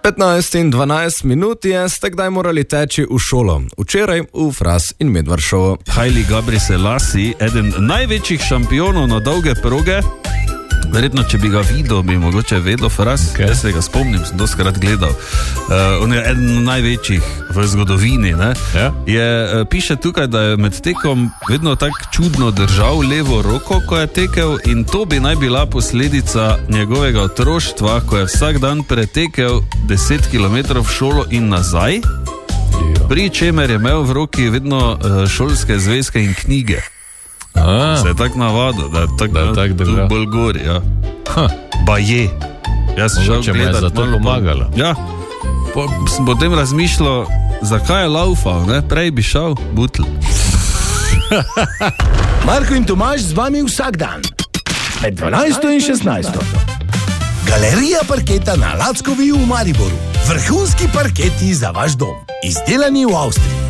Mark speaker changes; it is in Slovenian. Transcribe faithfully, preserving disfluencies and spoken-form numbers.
Speaker 1: petnajst in dvanajst minut je, ste kdaj morali teči v šolo? Včeraj v Fras in Medvaršovo.
Speaker 2: Haile Gebrselassie, eden največjih šampionov na dolge proge. Verjetno, če bi ga videl, bi mogoče vedel Fras, okay. Jaz se ga spomnim, sem doskrat gledal. Uh, on je eden največjih v zgodovini, ne? Ja. Je, uh, piše tukaj, da je med tekom vedno tako čudno držal levo roko, ko je tekel, in to bi naj bila posledica njegovega otroštva, ko je vsak dan pretekel deset kilometrov v šolo in nazaj, jo. Pri čemer je imel v roki vedno uh, šolske zvezke in knjige. A. Se je tak navadil, da je tak, da je tak tu bolj gori, ja. Ha. Ba je. Jaz sem šel gledat.
Speaker 3: Za to pomagalo.
Speaker 2: Ja. Po, sem potem razmišljal, zakaj je laufal, ne? Prej bi šel butl.
Speaker 4: Marko in Tomaž z vami vsak dan. Med dvanajsto in šestnajsto. Galerija parketa na Lackovi v Mariboru. Vrhunski parketi za vaš dom. Izdelani v Avstriji.